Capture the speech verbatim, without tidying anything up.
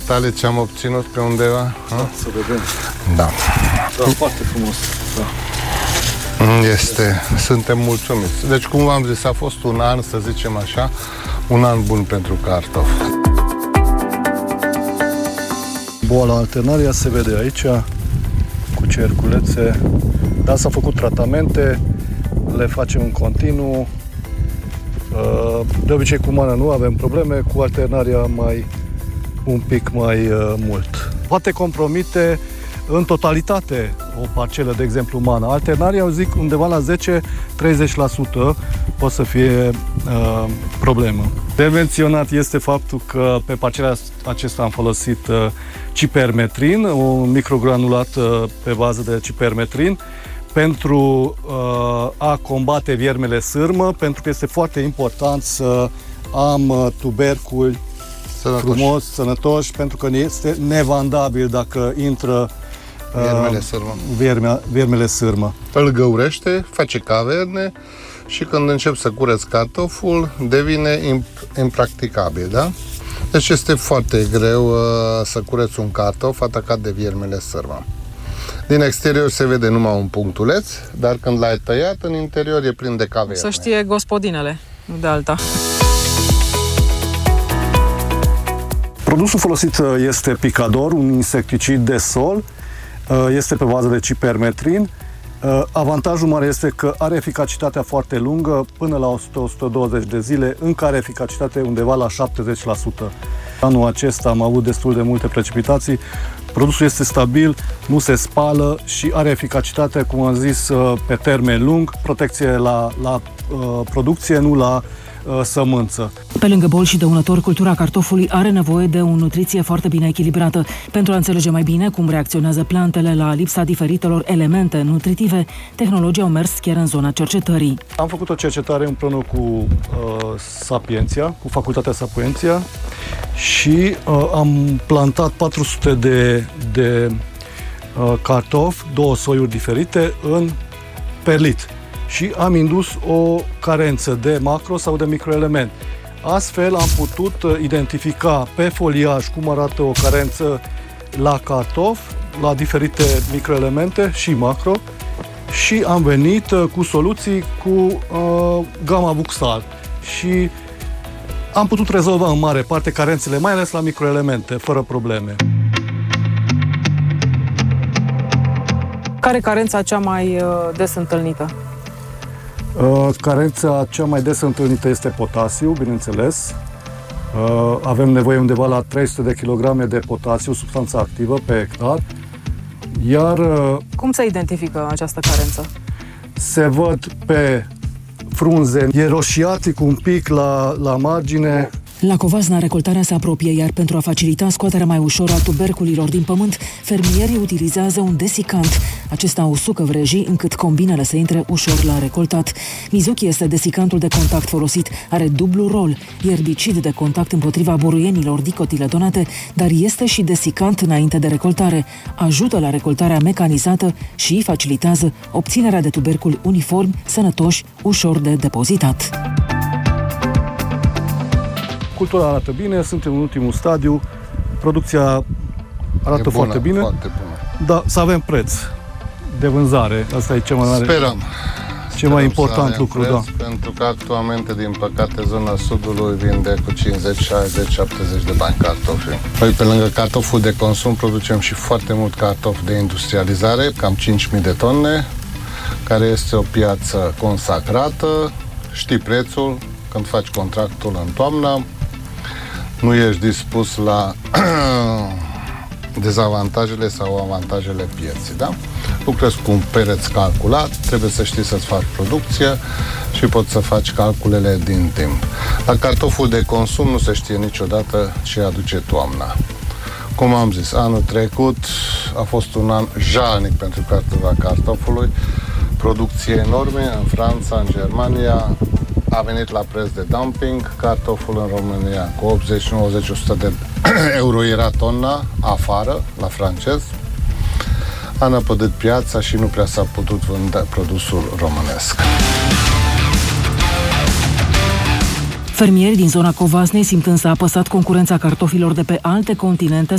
tale ce am obținut pe undeva? Da, să vedem. Da. Da, foarte frumos. Da. Este, suntem mulțumiți. Deci, cum v-am zis, a fost un an, să zicem așa, un an bun pentru cartofi. Boala alternaria se vede aici, cu cerculețe. Da, s-au făcut tratamente, le facem în continuu. De obicei cu mana nu avem probleme, cu alternaria mai un pic mai uh, mult. Poate compromite în totalitate o parcelă, de exemplu mana. Alternaria, eu zic, undeva la zece treizeci la sută poate să fie uh, problemă. De menționat este faptul că pe parcela acesta am folosit uh, cipermetrin, un microgranulat uh, pe bază de cipermetrin, pentru uh, a combate viermele sârmă, pentru că este foarte important să am uh, tuberculi sănătoși. frumos, sănătoși, pentru că este nevandabil dacă intră uh, viermele sârmă. Viermea, viermele sârmă. Îl găurește, face caverne și când încep să cureți cartoful, devine imp- impracticabil, da? Deci este foarte greu uh, să cureți un cartof atacat de viermele sârmă. Din exterior se vede numai un punctuleț, dar când l-ai tăiat, în interior e plin de caverne. Să știe gospodinele, nu de alta. Produsul folosit este Picador, un insecticid de sol. Este pe bază de cipermetrin. Avantajul mare este că are eficacitatea foarte lungă, până la o sută la o sută douăzeci de zile, încă are eficacitate undeva la șaptezeci la sută. Anul acesta am avut destul de multe precipitații. Produsul este stabil, nu se spală și are eficacitate, cum am zis, pe termen lung, protecție la, la uh, producție, nu la uh, sămânță. Pe lângă boli și dăunători, cultura cartofului are nevoie de o nutriție foarte bine echilibrată. Pentru a înțelege mai bine cum reacționează plantele la lipsa diferitelor elemente nutritive, tehnologii au mers chiar în zona cercetării. Am făcut o cercetare împreună cu uh, Sapientia, cu Facultatea Sapientia, și uh, am plantat patru sute de, de uh, cartofi, două soiuri diferite, în perlit. Și am indus o carență de macro sau de microelement. Astfel am putut uh, identifica pe foliaj cum arată o carență la cartof, la diferite microelemente și macro, și am venit uh, cu soluții cu uh, gama buxal. Și am putut rezolva în mare parte carențele, mai ales la microelemente, fără probleme. Care e carența cea mai des întâlnită? Uh, carența cea mai des întâlnită este potasiu, bineînțeles. Uh, avem nevoie undeva la trei sute de kilograme de potasiu, substanță activă, pe hectar. Iar... Uh, Cum se identifică această carență? Se văd pe frunze, e roșiatic un pic la, la margine. La Covasna, recoltarea se apropie, iar pentru a facilita scoaterea mai ușor a tuberculilor din pământ, fermierii utilizează un desicant. Acesta usucă vrejii încât combinele să intre ușor la recoltat. Mizuki este desicantul de contact folosit. Are dublu rol, erbicid de contact împotriva buruienilor dicotiledonate, dar este și desicant înainte de recoltare. Ajută la recoltarea mecanizată și facilitează obținerea de tuberculi uniformi, sănătoși, ușor de depozitat. Cultura arată bine, suntem în ultimul stadiu, producția arată bună, foarte bine, foarte bună. Dar să avem preț de vânzare, asta e cel mai mare, Sperăm. cel Sperăm mai important lucru, preț, da. Pentru că actualmente, din păcate, zona sudului vinde cu cincizeci, șaizeci, șaptezeci de bani cartofi. Păi, pe lângă cartoful de consum, producem și foarte mult cartofi de industrializare, cam cinci mii de tone, care este o piață consacrată, știi prețul, când faci contractul în toamnă, nu ești dispus la dezavantajele sau avantajele pieței, da? Lucrezi cu un pereț calculat, trebuie să știi să-ți faci producție și poți să faci calculele din timp. La cartoful de consum nu se știe niciodată ce aduce toamna. Cum am zis, anul trecut a fost un an jalnic pentru cartofa cartofului, producție enorme în Franța, în Germania, a venit la preț de dumping, cartoful în România cu optzeci, nouăzeci, o sută de euro era tona afară, la francez. A năpădit piața și nu prea s-a putut vânde produsul românesc. Fermierii din zona Covasnei simt însă apăsat concurența cartofilor de pe alte continente